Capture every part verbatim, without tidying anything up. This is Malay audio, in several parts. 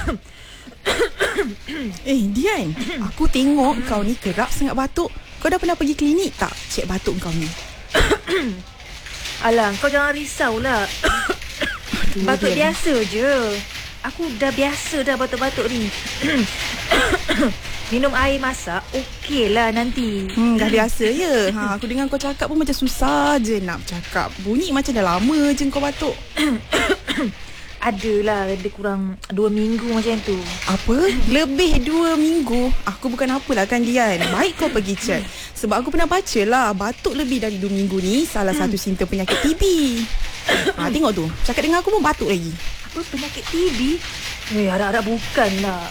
Eh Dian, aku tengok kau ni kerap sangat batuk. Kau dah pernah pergi klinik tak cek batuk kau ni? Alah, kau jangan risaulah. Batuk biasa je. Aku dah biasa dah batuk-batuk ni. Minum air masak okey lah nanti. Hmm, dah biasa ya. Ha, aku dengar kau cakap pun macam susah je nak bercakap. Bunyi macam dah lama je kau batuk. Adalah, lebih kurang dua minggu macam tu. Apa? Lebih dua minggu? Aku bukan apalah kan Dian. Baik kau pergi cek. Sebab aku pernah baca lah, batuk lebih dari dua minggu ni salah satu simptom penyakit T B. Ha, tengok tu, cakap dengan aku pun batuk lagi. Apa, penyakit T B? Eh, harap-harap bukan lah.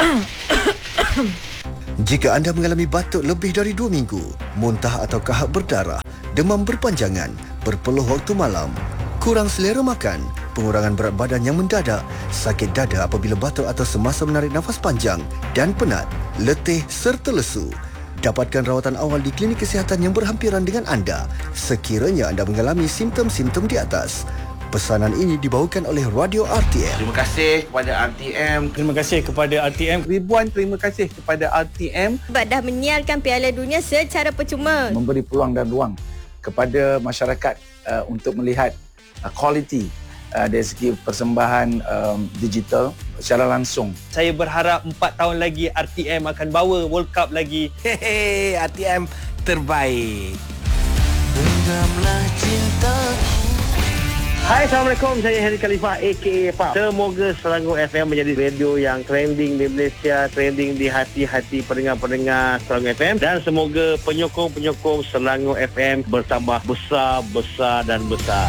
Jika anda mengalami batuk lebih dari dua minggu, muntah atau kahak berdarah, demam berpanjangan, berpeluh waktu malam, kurang selera makan, pengurangan berat badan yang mendadak, sakit dada apabila batuk atau semasa menarik nafas panjang dan penat, letih serta lesu. Dapatkan rawatan awal di klinik kesihatan yang berhampiran dengan anda sekiranya anda mengalami simptom-simptom di atas. Pesanan ini dibawakan oleh Radio R T M. Terima kasih kepada R T M. Terima kasih kepada R T M. Ribuan terima kasih kepada R T M sebab dah menyiarkan Piala Dunia secara percuma. Memberi peluang dan ruang kepada masyarakat uh, untuk melihat uh, quality uh, dari segi persembahan um, digital secara langsung. Saya berharap empat tahun lagi R T M akan bawa World Cup lagi. Hehehe, R T M terbaik. Genggamlah cintaku. Hai, Assalamualaikum. Saya Henry Khalifah A K A Pak. Semoga Selangor F M menjadi radio yang trending di Malaysia, trending di hati-hati pendengar-pendengar Selangor F M, dan semoga penyokong-penyokong Selangor F M bertambah besar, besar dan besar.